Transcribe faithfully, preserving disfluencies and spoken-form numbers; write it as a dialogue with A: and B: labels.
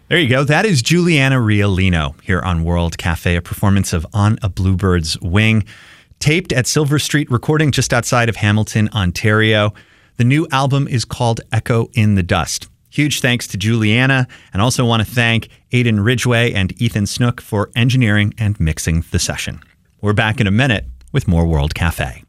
A: There you go. That is Juliana Rialino here on World Cafe, a performance of On a Bluebird's Wing, taped at Silver Street Recording just outside of Hamilton, Ontario. The new album is called Echo in the Dust. Huge thanks to Juliana, and also want to thank Aidan Ridgway and Ethan Snook for engineering and mixing the session. We're back in a minute with more World Cafe.